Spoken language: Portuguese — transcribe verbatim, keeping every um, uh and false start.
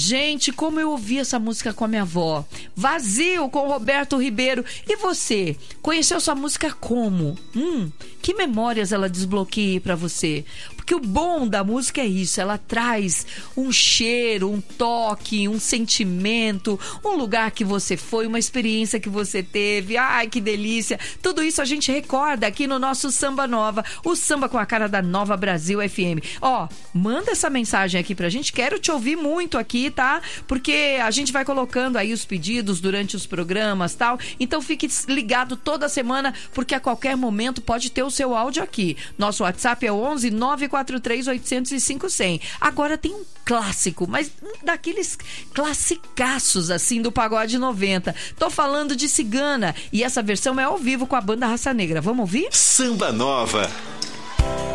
Gente, como eu ouvi essa música com a minha avó. Vazio, com Roberto Ribeiro. E você? Conheceu sua música como? Hum, que memórias ela desbloqueia pra você? Porque o bom da música é isso, ela traz um cheiro, um toque, um sentimento, um lugar que você foi, uma experiência que você teve. Ai, que delícia! Tudo isso a gente recorda aqui no nosso Samba Nova, o samba com a cara da Nova Brasil F M. Ó, manda essa mensagem aqui pra gente, quero te ouvir muito aqui, tá? Porque a gente vai colocando aí os pedidos durante os programas, tal. Então fique ligado toda semana, porque a qualquer momento pode ter o seu áudio aqui. Nosso WhatsApp é onze nove quatro três oito zero cinco zero zero. Agora tem um clássico, mas daqueles classicaços assim do pagode noventa. Tô falando de Cigana e essa versão é ao vivo com a banda Raça Negra. Vamos ouvir? Samba Nova.